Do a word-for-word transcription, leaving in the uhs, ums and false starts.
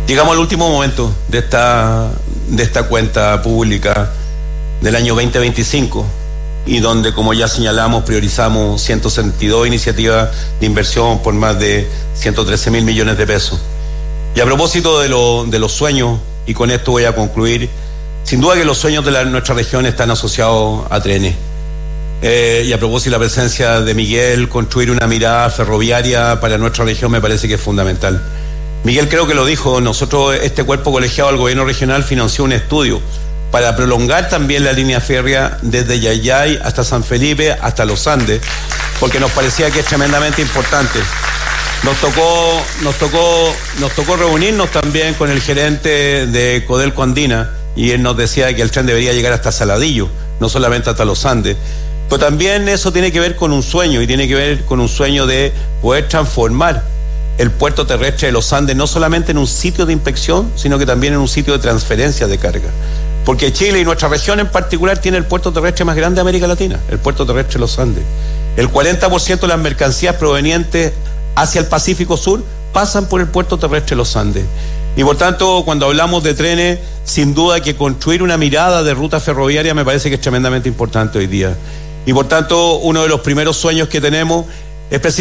Llegamos al último momento de esta, de esta cuenta pública del año veinte veinticinco y donde, como ya señalamos, priorizamos ciento sesenta y dos iniciativas de inversión por más de ciento trece mil millones de pesos. Y a propósito de, lo, de los sueños, y con esto voy a concluir, sin duda que los sueños de la, nuestra región están asociados a trenes. Eh, y a propósito de la presencia de Miguel, construir una mirada ferroviaria para nuestra región me parece que es fundamental. Miguel creo que lo dijo, nosotros, este cuerpo colegiado del gobierno regional financió un estudio para prolongar también la línea férrea desde Yayay hasta San Felipe, hasta Los Andes, porque nos parecía que es tremendamente importante. Nos tocó, nos tocó, nos tocó reunirnos también con el gerente de Codelco Andina, y él nos decía que el tren debería llegar hasta Saladillo, no solamente hasta Los Andes. Pero también eso tiene que ver con un sueño, y tiene que ver con un sueño de poder transformar el puerto terrestre de Los Andes, no solamente en un sitio de inspección, sino que también en un sitio de transferencia de carga. Porque Chile y nuestra región en particular tiene el puerto terrestre más grande de América Latina, el puerto terrestre de Los Andes. El cuarenta por ciento de las mercancías provenientes hacia el Pacífico Sur pasan por el puerto terrestre de Los Andes. Y por tanto, cuando hablamos de trenes, sin duda que construir una mirada de ruta ferroviaria me parece que es tremendamente importante hoy día. Y por tanto, uno de los primeros sueños que tenemos es precisamente